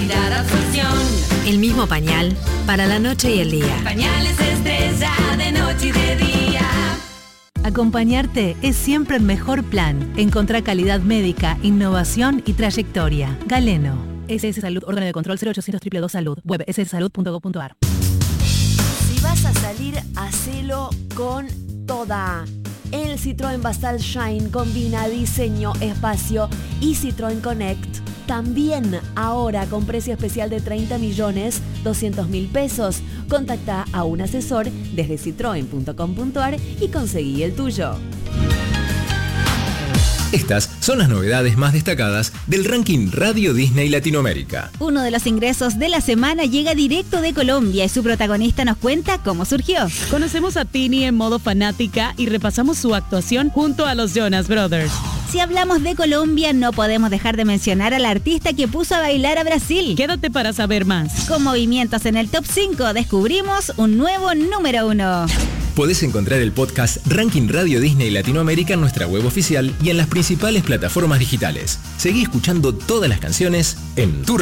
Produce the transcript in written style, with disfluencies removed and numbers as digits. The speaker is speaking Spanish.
calidad, absorción. El mismo pañal para la noche y el día. Pañales Estrella de noche y de día. Acompañarte es siempre el mejor plan. Encontrá calidad médica, innovación y trayectoria. Galeno. SS Salud, órgano de control 0800 222 Salud. Web sssalud.gov.ar. Si vas a salir, hacelo con toda. El Citroën Basal Shine combina diseño, espacio y Citroën Connect. También ahora con precio especial de 30.200.000 pesos. Contacta a un asesor desde citroen.com.ar y conseguí el tuyo. Estas son las novedades más destacadas del ranking Radio Disney Latinoamérica. Uno de los ingresos de la semana llega directo de Colombia y su protagonista nos cuenta cómo surgió. Conocemos a Tini en modo fanática y repasamos su actuación junto a los Jonas Brothers. Si hablamos de Colombia, no podemos dejar de mencionar al artista que puso a bailar a Brasil. Quédate para saber más. Con movimientos en el top 5 descubrimos un nuevo número 1. Podés encontrar el podcast Ranking Radio Disney Latinoamérica en nuestra web oficial y en las principales plataformas digitales. Seguí escuchando todas las canciones en tu